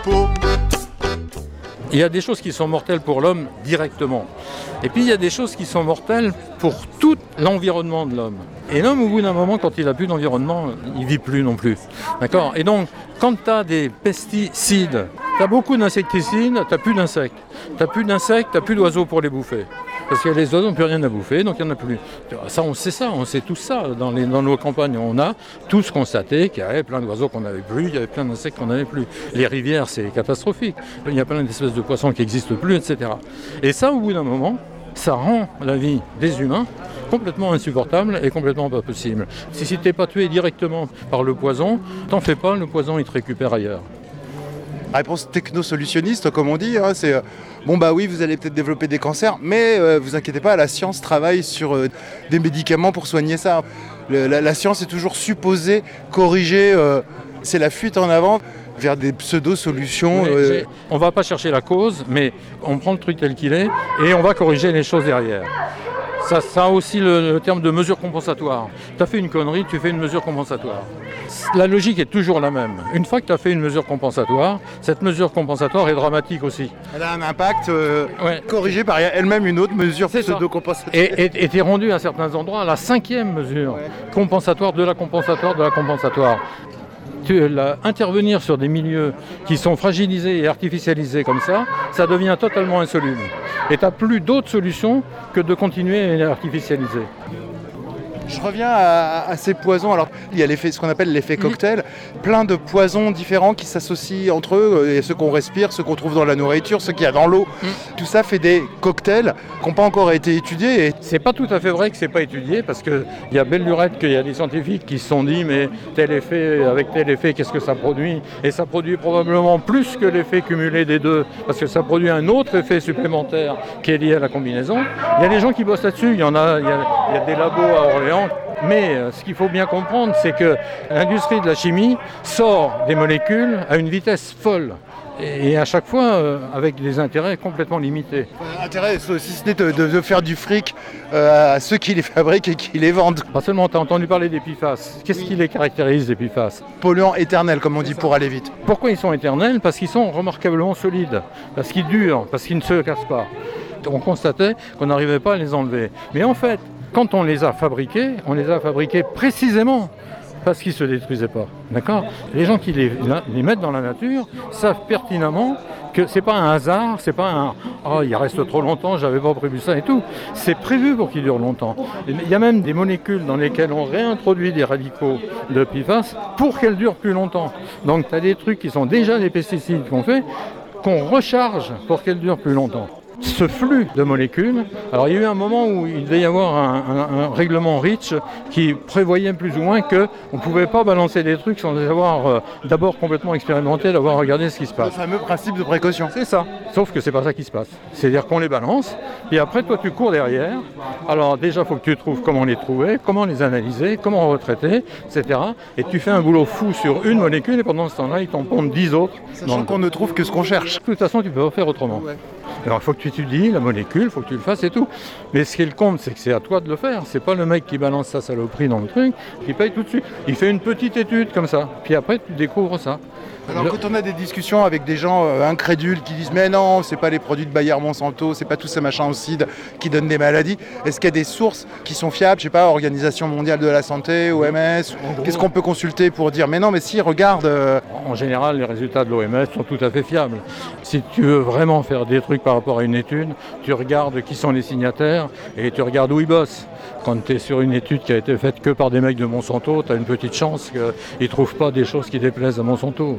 peau. Il y a des choses qui sont mortelles pour l'homme directement. Et puis il y a des choses qui sont mortelles pour tout l'environnement de l'homme. Et l'homme, au bout d'un moment, quand il n'a plus d'environnement, il ne vit plus non plus. D'accord ? Et donc, quand tu as des pesticides, tu as beaucoup d'insecticides, tu n'as plus d'insectes. Tu n'as plus d'insectes, tu n'as plus d'oiseaux pour les bouffer. Parce que les oiseaux n'ont plus rien à bouffer, donc il n'y en a plus. Ça, on sait tout ça. Dans nos campagnes, on a tous constaté qu'il y avait plein d'oiseaux qu'on n'avait plus, il y avait plein d'insectes qu'on n'avait plus. Les rivières, c'est catastrophique. Il y a plein d'espèces de poissons qui n'existent plus, etc. Et ça, au bout d'un moment, ça rend la vie des humains complètement insupportable et complètement pas possible. Si tu n'es pas tué directement par le poison, t'en fais pas, le poison il te récupère ailleurs. Réponse techno-solutionniste, comme on dit, c'est bon bah oui, vous allez peut-être développer des cancers, mais vous inquiétez pas, la science travaille sur des médicaments pour soigner ça. La science est toujours supposée corriger, c'est la fuite en avant vers des pseudo-solutions. On va pas chercher la cause, mais on prend le truc tel qu'il est et on va corriger les choses derrière. Ça a aussi le terme de mesure compensatoire. Tu as fait une connerie, tu fais une mesure compensatoire. La logique est toujours la même. Une fois que tu as fait une mesure compensatoire, cette mesure compensatoire est dramatique aussi. Elle a un impact corrigé par elle-même une autre mesure pseudo-compensatoire. Et tu es rendu à certains endroits à la 5e mesure compensatoire de la compensatoire de la compensatoire. Intervenir sur des milieux qui sont fragilisés et artificialisés comme ça devient totalement insoluble. Et tu n'as plus d'autre solution que de continuer à artificialiser. Je reviens à ces poisons. Alors, il y a ce qu'on appelle l'effet cocktail. Plein de poisons différents qui s'associent entre eux. Et ceux qu'on respire, ceux qu'on trouve dans la nourriture, ceux qu'il y a dans l'eau. Tout ça fait des cocktails qui n'ont pas encore été étudiés. C'est pas tout à fait vrai que c'est pas étudié parce qu'il y a belle lurette qu'il y a des scientifiques qui se sont dit mais tel effet avec tel effet, qu'est-ce que ça produit ? Et ça produit probablement plus que l'effet cumulé des deux parce que ça produit un autre effet supplémentaire qui est lié à la combinaison. Il y a des gens qui bossent là-dessus. Il y a des labos à Orléans. Mais ce qu'il faut bien comprendre, c'est que l'industrie de la chimie sort des molécules à une vitesse folle. Et à chaque fois, avec des intérêts complètement limités. Intérêt, si ce n'est de faire du fric à ceux qui les fabriquent et qui les vendent. Pas seulement, tu as entendu parler des PFAS. Qu'est-ce qui les caractérise, les PFAS ? Polluants éternels, comme on dit, pour aller vite. Pourquoi ils sont éternels ? Parce qu'ils sont remarquablement solides, parce qu'ils durent, parce qu'ils ne se cassent pas. On constatait qu'on n'arrivait pas à les enlever. Mais en fait, quand on les a fabriqués précisément parce qu'ils ne se détruisaient pas. D'accord ? Les gens qui les mettent dans la nature savent pertinemment que ce n'est pas un hasard, c'est pas un « oh, il reste trop longtemps, j'avais pas prévu ça et tout ». C'est prévu pour qu'il dure longtemps. Il y a même des molécules dans lesquelles on réintroduit des radicaux de PFAS pour qu'elles durent plus longtemps. Donc tu as des trucs qui sont déjà des pesticides qu'on fait, qu'on recharge pour qu'elles durent plus longtemps. Ce flux de molécules, alors il y a eu un moment où il devait y avoir un règlement REACH qui prévoyait plus ou moins qu'on ne pouvait pas balancer des trucs sans les avoir d'abord complètement expérimenté, d'avoir regardé ce qui se passe. Le fameux principe de précaution. C'est ça, sauf que c'est pas ça qui se passe. C'est-à-dire qu'on les balance, et après toi tu cours derrière. Alors déjà il faut que tu trouves comment les trouver, comment les analyser, comment retraiter, etc. Et tu fais un boulot fou sur une molécule et pendant ce temps-là ils t'en pondent 10 autres. Sachant qu'on ne trouve que ce qu'on cherche. De toute façon tu peux pas faire autrement. Ouais. Alors il faut que tu étudies la molécule, il faut que tu le fasses et tout. Mais ce qui compte, c'est que c'est à toi de le faire. C'est pas le mec qui balance sa saloperie dans le truc, qui paye tout de suite. Il fait une petite étude comme ça, puis après tu découvres ça. Alors quand on a des discussions avec des gens incrédules qui disent mais non, c'est pas les produits de Bayer Monsanto, c'est pas tous ces machins acides qui donnent des maladies, est-ce qu'il y a des sources qui sont fiables, je sais pas, Organisation mondiale de la santé, OMS, qu'est-ce qu'on peut consulter pour dire mais non mais si, regarde En général, les résultats de l'OMS sont tout à fait fiables. Si tu veux vraiment faire des trucs par rapport à une étude, tu regardes qui sont les signataires et tu regardes où ils bossent. Quand tu es sur une étude qui a été faite que par des mecs de Monsanto, tu as une petite chance qu'ils ne trouvent pas des choses qui déplaisent à Monsanto.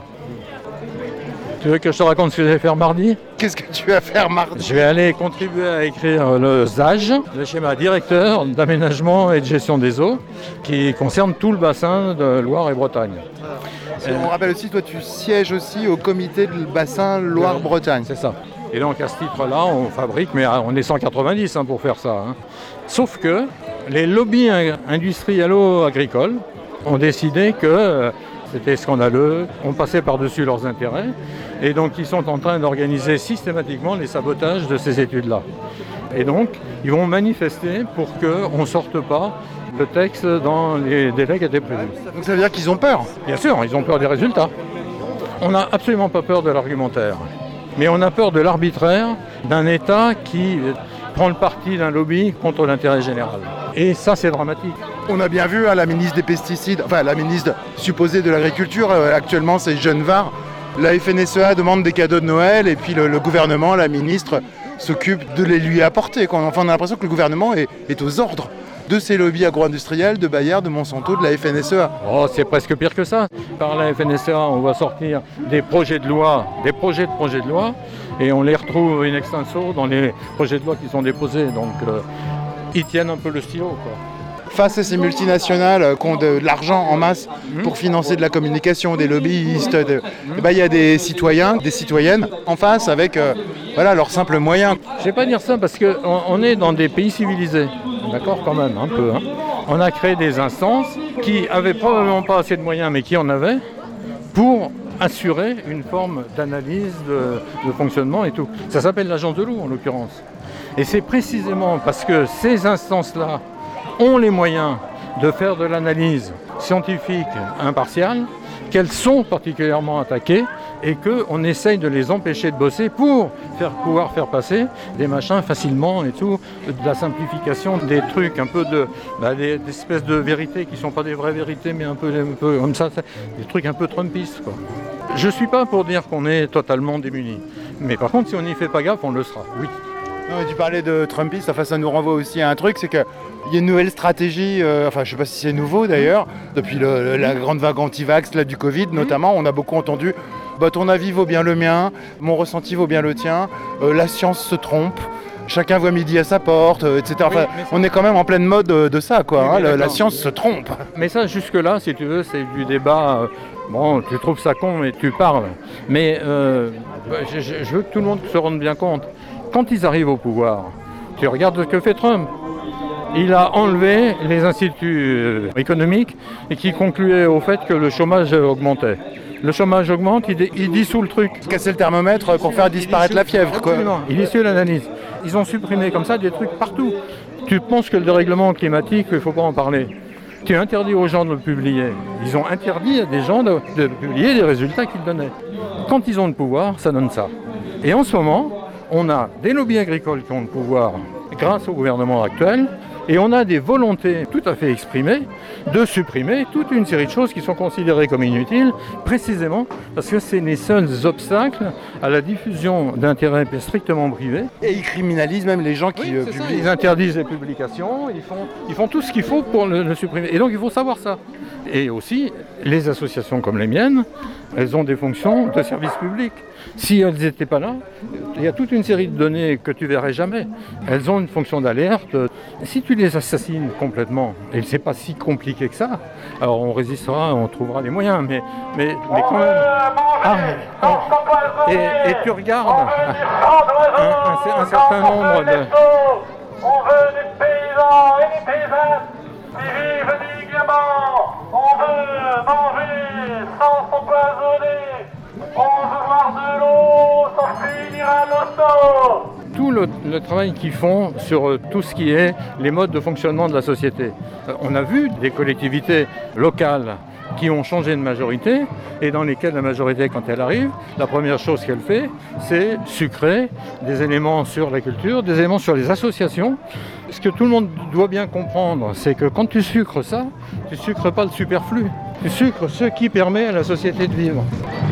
Tu veux que je te raconte ce que je vais faire mardi ? Qu'est-ce que tu vas faire mardi ? Je vais aller contribuer à écrire le ZAGE, le schéma directeur d'aménagement et de gestion des eaux, qui concerne tout le bassin de Loire et Bretagne. On rappelle aussi, toi tu sièges aussi au comité du bassin Loire-Bretagne. C'est ça. Et donc à ce titre-là, on fabrique, mais on est 190 pour faire ça. Sauf que les lobbies industrialo-agricoles ont décidé que c'était scandaleux, on passait par-dessus leurs intérêts, et donc ils sont en train d'organiser systématiquement les sabotages de ces études-là. Et donc, ils vont manifester pour qu'on ne sorte pas le texte dans les délais qui étaient prévus. Donc ça veut dire qu'ils ont peur ? Bien sûr, ils ont peur des résultats. On n'a absolument pas peur de l'argumentaire, mais on a peur de l'arbitraire d'un État qui prend le parti d'un lobby contre l'intérêt général. Et ça, c'est dramatique. On a bien vu la ministre des pesticides, enfin la ministre supposée de l'agriculture, actuellement c'est Genevard. La FNSEA demande des cadeaux de Noël et puis le gouvernement, la ministre, s'occupe de les lui apporter. Enfin, on a l'impression que le gouvernement est aux ordres de ces lobbies agro-industriels, de Bayer, de Monsanto, de la FNSEA. Oh, c'est presque pire que ça. Par la FNSEA, on va sortir des projets de loi, des projets de loi, et on les retrouve in extenso dans les projets de loi qui sont déposés. Donc, ils tiennent un peu le stylo, quoi. Face à ces multinationales qui ont de l'argent en masse pour financer de la communication, des lobbyistes, il y a des citoyens, des citoyennes en face avec leurs simples moyens. Je ne vais pas dire ça parce qu'on est dans des pays civilisés, d'accord, quand même, un peu. On a créé des instances qui n'avaient probablement pas assez de moyens, mais qui en avaient, pour assurer une forme d'analyse, de fonctionnement et tout. Ça s'appelle l'agence de l'eau, en l'occurrence. Et c'est précisément parce que ces instances-là ont les moyens de faire de l'analyse scientifique impartiale, qu'elles sont particulièrement attaquées et qu'on essaye de les empêcher de bosser pour pouvoir faire passer des machins facilement et tout, de la simplification des trucs, un peu des espèces de vérités qui ne sont pas des vraies vérités, mais un peu comme ça, des trucs un peu trumpistes, quoi. Je ne suis pas pour dire qu'on est totalement démunis, mais par contre, si on n'y fait pas gaffe, on le sera, oui. Non, tu parlais de Trumpiste, ça nous renvoie aussi à un truc, c'est qu'il y a une nouvelle stratégie, je ne sais pas si c'est nouveau d'ailleurs, depuis la grande vague anti-vax du Covid notamment, on a beaucoup entendu ton avis vaut bien le mien, mon ressenti vaut bien le tien, la science se trompe, chacun voit midi à sa porte, etc. Enfin, on est quand même en pleine mode de ça, quoi. Oui, la science se trompe. Mais ça, jusque-là, si tu veux, c'est du débat. Bon, tu trouves ça con, mais tu parles. Mais je veux que tout le monde se rende bien compte. Quand ils arrivent au pouvoir, tu regardes ce que fait Trump. Il a enlevé les instituts économiques et qui concluaient au fait que le chômage augmentait. Le chômage augmente, il dissout le truc. Casser le thermomètre pour faire disparaître la fièvre, quoi. Absolument, il dissout l'analyse. Ils ont supprimé comme ça des trucs partout. Tu penses que le dérèglement climatique, il ne faut pas en parler. Tu interdis aux gens de le publier. Ils ont interdit à des gens de publier des résultats qu'ils donnaient. Quand ils ont le pouvoir, ça donne ça. Et en ce moment, on a des lobbies agricoles qui ont le pouvoir grâce au gouvernement actuel. Et on a des volontés tout à fait exprimées de supprimer toute une série de choses qui sont considérées comme inutiles, précisément parce que c'est les seuls obstacles à la diffusion d'intérêts strictement privés. Et ils criminalisent même les gens qui publient. Ça. Ils interdisent les publications, ils font tout ce qu'il faut pour le supprimer. Et donc il faut savoir ça. Et aussi, les associations comme les miennes, elles ont des fonctions de service public. Si elles n'étaient pas là, il y a toute une série de données que tu verrais jamais. Elles ont une fonction d'alerte. Si tu les assassines complètement, et c'est pas si compliqué que ça, alors on résistera, on trouvera les moyens, mais quand même. Et tu regardes un certain nombre de... On veut des paysans et des paysannes qui vivent dignement. On veut manger sans s'empoisonner. On veut boire de l'eau sans finir à l'hosto. Tout le travail qu'ils font sur tout ce qui est les modes de fonctionnement de la société. On a vu des collectivités locales qui ont changé de majorité et dans lesquelles la majorité, quand elle arrive, la première chose qu'elle fait, c'est sucrer des éléments sur la culture, des éléments sur les associations. Ce que tout le monde doit bien comprendre, c'est que quand tu sucres ça, tu sucres pas le superflu. Tu sucres ce qui permet à la société de vivre.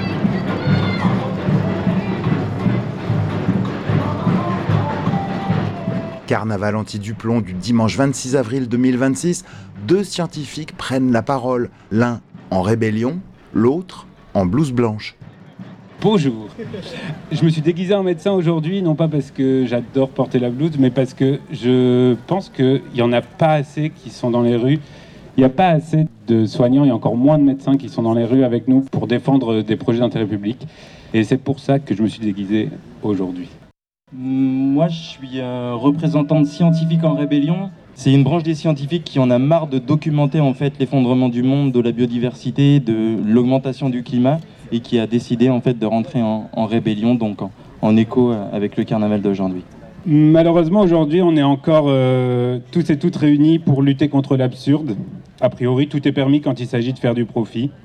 Carnaval anti-Duplon du dimanche 26 avril 2026, 2 scientifiques prennent la parole, l'un en rébellion, l'autre en blouse blanche. Bonjour, je me suis déguisé en médecin aujourd'hui, non pas parce que j'adore porter la blouse, mais parce que je pense qu'il n'y en a pas assez qui sont dans les rues. Il n'y a pas assez de soignants et encore moins de médecins qui sont dans les rues avec nous pour défendre des projets d'intérêt public. Et c'est pour ça que je me suis déguisé aujourd'hui. Moi, je suis représentant de Scientifiques en Rébellion. C'est une branche des scientifiques qui en a marre de documenter en fait l'effondrement du monde, de la biodiversité, de l'augmentation du climat et qui a décidé en fait de rentrer en rébellion, donc en écho avec le carnaval d'aujourd'hui. Malheureusement, aujourd'hui, on est encore tous et toutes réunis pour lutter contre l'absurde. A priori, tout est permis quand il s'agit de faire du profit.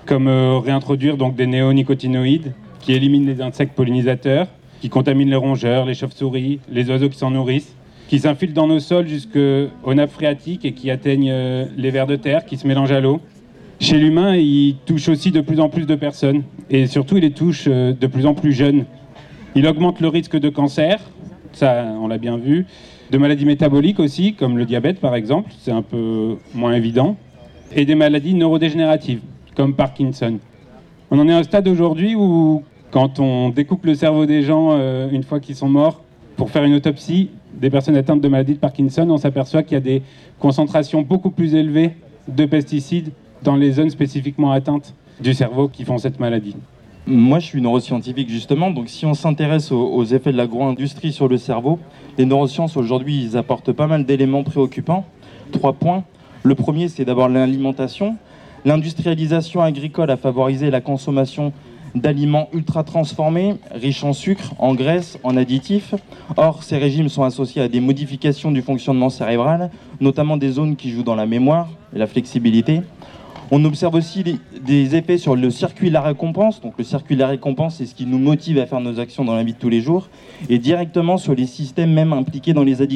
comme réintroduire donc des néonicotinoïdes qui éliminent les insectes pollinisateurs, qui contaminent les rongeurs, les chauves-souris, les oiseaux qui s'en nourrissent, qui s'infiltrent dans nos sols jusqu'aux nappes phréatiques et qui atteignent les vers de terre, qui se mélangent à l'eau. Chez l'humain, il touche aussi de plus en plus de personnes et surtout il les touche de plus en plus jeunes. Il augmente le risque de cancer, ça on l'a bien vu, de maladies métaboliques aussi, comme le diabète par exemple, c'est un peu moins évident, et des maladies neurodégénératives, comme Parkinson. On en est à un stade aujourd'hui où, quand on découpe le cerveau des gens une fois qu'ils sont morts, pour faire une autopsie des personnes atteintes de maladie de Parkinson, on s'aperçoit qu'il y a des concentrations beaucoup plus élevées de pesticides dans les zones spécifiquement atteintes du cerveau qui font cette maladie. Moi, je suis neuroscientifique justement, donc si on s'intéresse aux effets de l'agro-industrie sur le cerveau, les neurosciences aujourd'hui, ils apportent pas mal d'éléments préoccupants. 3 points. Le premier, c'est d'abord l'alimentation. L'industrialisation agricole a favorisé la consommation d'aliments ultra transformés, riches en sucre, en graisse, en additifs. Or, ces régimes sont associés à des modifications du fonctionnement cérébral, notamment des zones qui jouent dans la mémoire et la flexibilité. On observe aussi des effets sur le circuit de la récompense. Donc le circuit de la récompense, c'est ce qui nous motive à faire nos actions dans la vie de tous les jours, et directement sur les systèmes même impliqués dans les addictions.